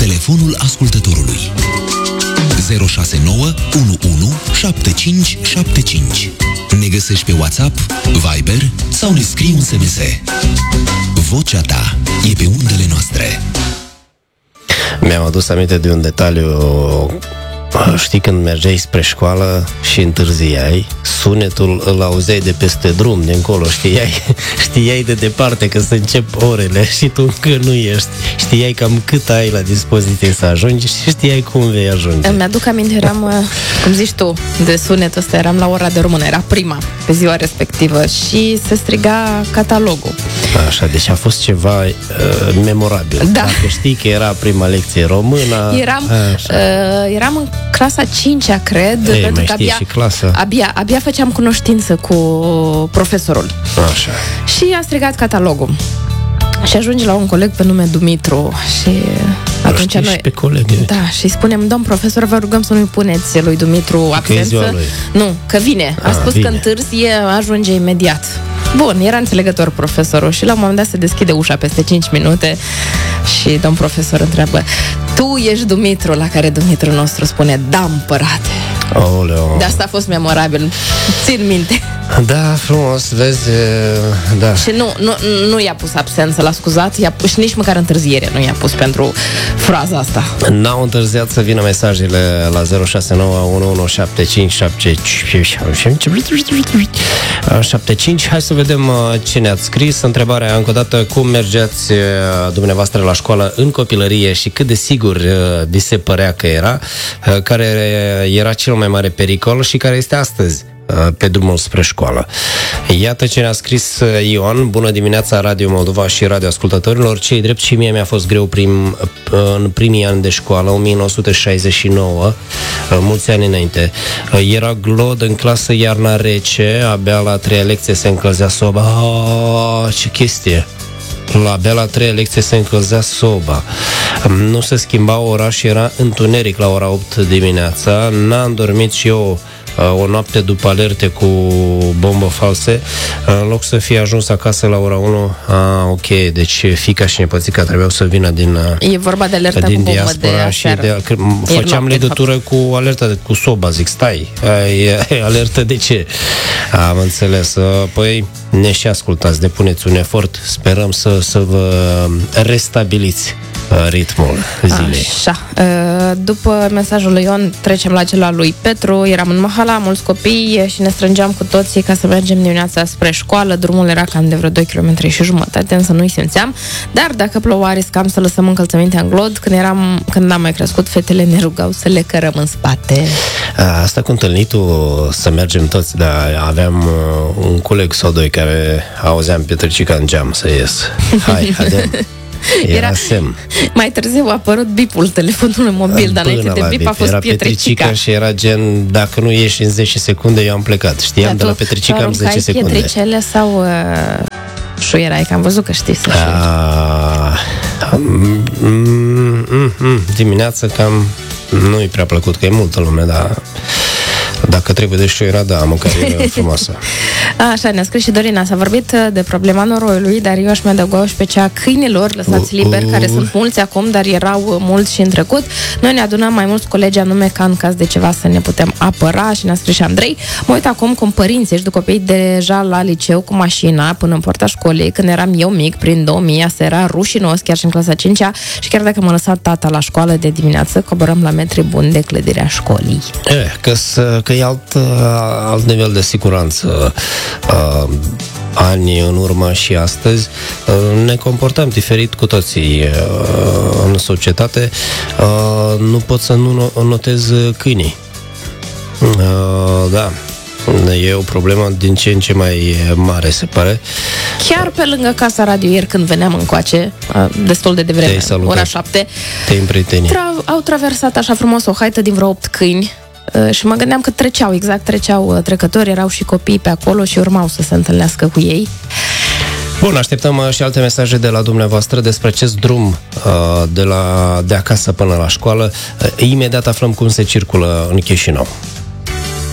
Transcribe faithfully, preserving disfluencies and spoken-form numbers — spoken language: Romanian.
telefonul ascultătorului zero șase nouă unu unu șapte cinci șapte cinci. Ne găsești pe WhatsApp, Viber sau ne scrii un S M S. Vocea ta e pe undele noastre. Mi-am adus aminte de un detaliu. Știi, când mergeai spre școală și întârziai, sunetul îl auzeai de peste drum, de încolo, știai, știai de departe că să încep orele și tu încă nu ești. Știai cam cât ai la dispoziție să ajungi și știai cum vei ajunge. Îmi aduc aminte, eram, cum zici tu, de sunetul ăsta, eram la ora de română, era prima pe ziua respectivă și se striga catalogul. Așa, deci a fost ceva uh, memorabil. Da. Dacă știi că era prima lecție română... Eram, uh, eram în clasa cincea, cred, Ei, pentru că abia, și clasa. abia, abia făceam cunoștință cu profesorul. Așa. Și a strigat catalogul. Și ajunge la un coleg pe nume Dumitru și atunci noi... Și pe colegi. Da, și spunem, domn profesor, vă rugăm să nu-i puneți lui Dumitru absență. Nu, că vine. A, a spus vine. Că întârzie, ajunge imediat. Bun, era înțelegător profesorul și la un moment dat se deschide ușa peste cinci minute și domn profesor întreabă: tu ești Dumitru? La care Dumitru nostru spune: da, împărate. Oleo. De asta a fost memorabil. Țin minte. Da, frumos, vezi, da. Și nu, nu, nu i-a pus absență, l-a scuzat, i-a pus, și nici măcar întârziere nu i-a pus pentru fraza asta. N-au întârziat să vină mesajele la zero șase nouă unu unu șapte cinci șapte cinci. Hai să vedem ce ne-ați scris. Întrebarea încă o dată: cum mergeați dumneavoastră la școală în copilărie și cât de sigur vi se părea că era? Care era cel mai mare pericol și care este astăzi pe drumul spre școală? Iată ce ne-a scris Ion. Bună dimineața, Radio Moldova și radio ascultătorilor. Cei drept, și mie mi-a fost greu prim, în primii ani de școală, o mie nouă sute șaizeci și nouă, mulți ani înainte. Era glod în clasă, iarna rece, abia la a treia lecție se încălzea soba. Oh, ce chestie! La abia la treia lecție se încălzea soba. Nu se schimba ora și era întuneric la ora opt dimineața. N-am dormit și eu o noapte după alerte cu bombă false. În loc să fie ajuns acasă la ora unu, a, ok, deci fiica și nepoțica trebuiau să vină din E vorba de alerta din cu bombă diaspora de și de, făceam noapte, legătură cu alerta de, cu soba, zic, stai, ai, alertă de ce? Am înțeles. Păi ne și ascultați, depuneți un efort, sperăm să, să vă restabiliți ritmul zilei. Așa. După mesajul lui Ion, trecem la cel al lui Petru. Eram în Mahala, mulți copii și ne strângeam cu toții ca să mergem dimineața spre școală. Drumul era cam de vreo doi kilometri și jumătate, însă nu-i simțeam. Dar dacă ploua, riscam să lăsăm încălțămintea în glod. Când eram, când am mai crescut, fetele ne rugau să le cărăm în spate. Asta cu întâlnitul, să mergem toți, dar aveam un coleg sau doi care auzeam Petricica în geam să ies. Hai, haidem. Era, era semn. Mai târziu a apărut bipul telefonului mobil, dar înainte de bip a fost era Petricica. Și era gen, dacă nu ieși în zece secunde, eu am plecat. Știam, da, de la Petricica am zece secunde. Pietricele sau uh, șuierai, că am văzut că știi să șuieri. Mm, mm, mm, dimineața cam nu-i prea plăcut, că e multă lume, dar dacă trebuie de șuierat, da, măcar e frumoasă. Așa, ne-a scris și Dorina. S-a vorbit de problema noroiului, dar eu aș mai adăuga și pe cea câinilor lăsați liberi, uh, uh. care sunt mulți acum, dar erau mulți și în trecut. Noi ne adunăm mai mulți colegi, anume ca în caz de ceva să ne putem apăra, și ne-a scris și Andrei. Mă uit acum cum părinții își duc copiii deja la liceu cu mașina până în poarta școlii. Când eram eu mic, prin două mii, asta era rușinos, chiar și în clasa cincea, și chiar dacă m-a lăsat tata la școală de dimineață, coborăm la metri buni de clădirea școlii. E, că, că e alt, alt nivel de siguranță. Uh, ani în urmă și astăzi uh, ne comportăm diferit cu toții uh, în societate. Uh, nu pot să nu notez câinii. Uh, da. E o problemă din ce în ce mai mare, se pare. Chiar pe lângă Casa Radio, ieri când veneam încoace, destul de devreme, ora șapte, tra- au traversat așa frumos o haită din vreo opt câini. Și mă gândeam că treceau, exact treceau trecători, erau și copii pe acolo și urmau să se întâlnească cu ei. Bun, așteptăm și alte mesaje de la dumneavoastră despre acest drum de, la, de acasă până la școală. Imediat aflăm cum se circulă în Chișinău.